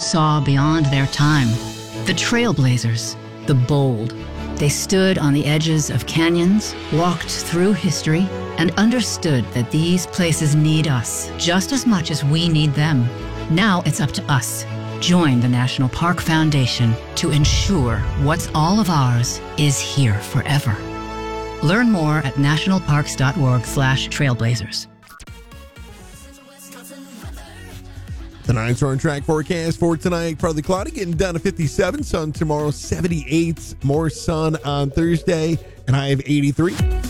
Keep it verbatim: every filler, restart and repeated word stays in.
saw beyond their time. The trailblazers, the bold. They stood on the edges of canyons, walked through history, and understood that these places need us just as much as we need them. Now it's up to us. Join the National Park Foundation to ensure what's all of ours is here forever. Learn more at nationalparks.org slash trailblazers. The nine Star Track forecast for tonight, partly cloudy, getting down to fifty-seven. Sun tomorrow, seventy-eight. More sun on Thursday, and high of eighty-three.